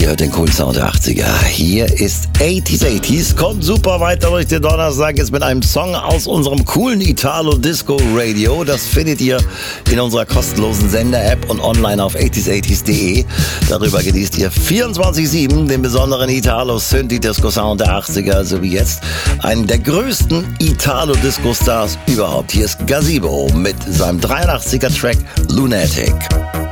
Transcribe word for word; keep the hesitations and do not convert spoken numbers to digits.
Ihr hört den coolen Sound der achtziger. Hier ist achtziger achtziger. Kommt super weiter durch den Donnerstag jetzt mit einem Song aus unserem coolen Italo-Disco-Radio. Das findet ihr in unserer kostenlosen Sender-App und online auf achtziger achtziger punkt de. Darüber genießt ihr vierundzwanzig sieben den besonderen Italo-Synthi-Disco-Sound der achtziger, sowie jetzt einen der größten Italo-Disco-Stars überhaupt. Hier ist Gazebo mit seinem dreiundachtziger Track Lunatic.